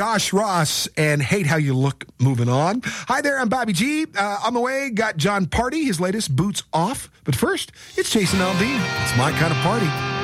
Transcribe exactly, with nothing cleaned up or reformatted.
Josh Ross and Hate How You Look moving on. Hi there, I'm Bobby G. Uh, on the way, got John Party, his latest Boots Off. But first, it's Chasing L D. It's my kind of party.